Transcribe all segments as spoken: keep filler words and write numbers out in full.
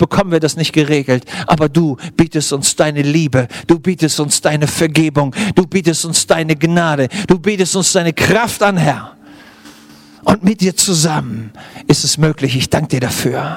bekommen wir das nicht geregelt. Aber du bietest uns deine Liebe, du bietest uns deine Vergebung, du bietest uns deine Gnade, du bietest uns deine Kraft an, Herr. Und mit dir zusammen ist es möglich. Ich danke dir dafür.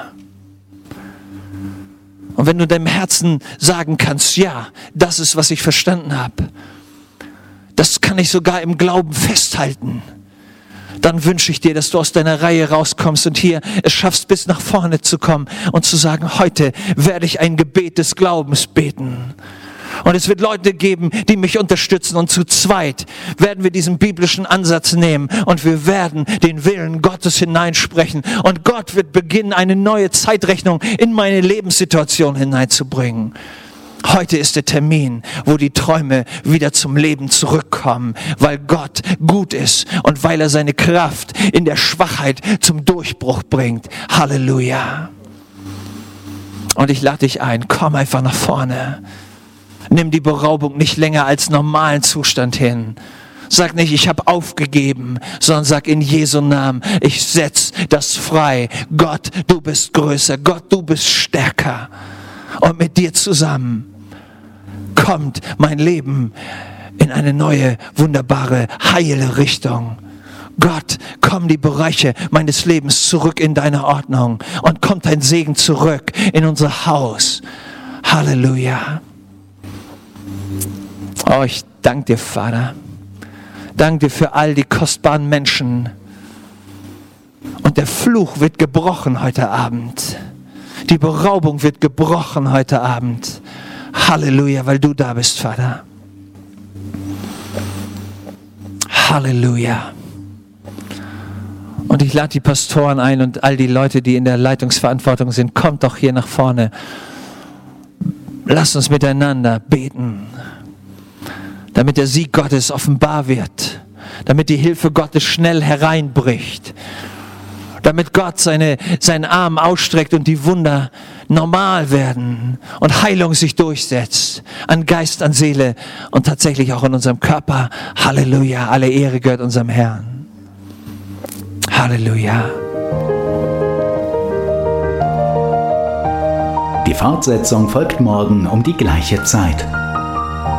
Und wenn du deinem Herzen sagen kannst, ja, das ist, was ich verstanden habe, das kann ich sogar im Glauben festhalten, dann wünsche ich dir, dass du aus deiner Reihe rauskommst und hier es schaffst, bis nach vorne zu kommen und zu sagen, heute werde ich ein Gebet des Glaubens beten. Und es wird Leute geben, die mich unterstützen, und zu zweit werden wir diesen biblischen Ansatz nehmen und wir werden den Willen Gottes hineinsprechen und Gott wird beginnen, eine neue Zeitrechnung in meine Lebenssituation hineinzubringen. Heute ist der Termin, wo die Träume wieder zum Leben zurückkommen, weil Gott gut ist und weil er seine Kraft in der Schwachheit zum Durchbruch bringt. Halleluja. Und ich lade dich ein, komm einfach nach vorne. Nimm die Beraubung nicht länger als normalen Zustand hin. Sag nicht, ich habe aufgegeben, sondern sag in Jesu Namen, ich setz das frei. Gott, du bist größer. Gott, du bist stärker. Und mit dir zusammen kommt mein Leben in eine neue, wunderbare, heile Richtung. Gott, komm die Bereiche meines Lebens zurück in deine Ordnung und kommt dein Segen zurück in unser Haus. Halleluja. Oh, ich danke dir, Vater. Danke dir für all die kostbaren Menschen. Und der Fluch wird gebrochen heute Abend. Die Beraubung wird gebrochen heute Abend. Halleluja, weil du da bist, Vater. Halleluja. Und ich lade die Pastoren ein und all die Leute, die in der Leitungsverantwortung sind, kommt doch hier nach vorne. Lasst uns miteinander beten, damit der Sieg Gottes offenbar wird, damit die Hilfe Gottes schnell hereinbricht, damit Gott seine, seinen Arm ausstreckt und die Wunder normal werden und Heilung sich durchsetzt, an Geist, an Seele und tatsächlich auch in unserem Körper. Halleluja, alle Ehre gehört unserem Herrn. Halleluja. Die Fortsetzung folgt morgen um die gleiche Zeit.